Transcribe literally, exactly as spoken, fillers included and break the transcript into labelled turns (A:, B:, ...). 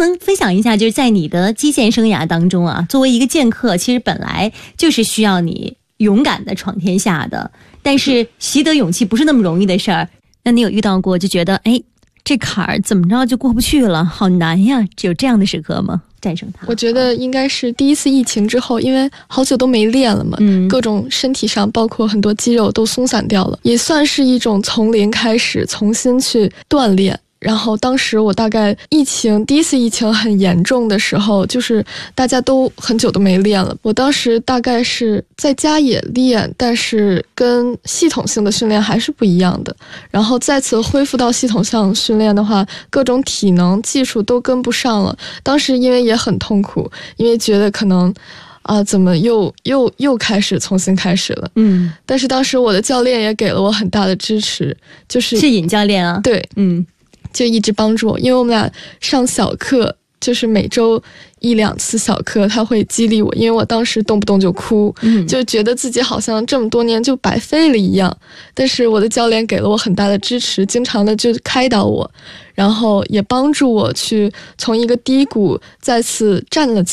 A: 能分享一下，就是在你的击剑生涯当中啊，作为一个剑客，其实本来就是需要你勇敢的闯天下的，但是习得勇气不是那么容易的事儿。那你有遇到过就觉得哎，这坎儿怎么着就过不去了，好难呀，只有这样的时刻吗？战胜它？
B: 我觉得应该是第一次疫情之后，因为好久都没练了嘛，嗯，各种身体上包括很多肌肉都松散掉了，也算是一种从零开始重新去锻炼。然后当时我大概疫情第一次疫情很严重的时候，就是大家都很久都没练了，我当时大概是在家也练，但是跟系统性的训练还是不一样的。然后再次恢复到系统性训练的话，各种体能技术都跟不上了。当时因为也很痛苦，因为觉得可能啊，怎么又又又开始重新开始了？嗯，但是当时我的教练也给了我很大的支持，就是
A: 是尹教练啊，
B: 对，嗯。就一直帮助我，因为我们俩上小课，就是每周一两次小课，他会激励我，因为我当时动不动就哭，嗯，就觉得自己好像这么多年就白费了一样。但是我的教练给了我很大的支持，经常的就开导我，然后也帮助我去从一个低谷再次站了起来。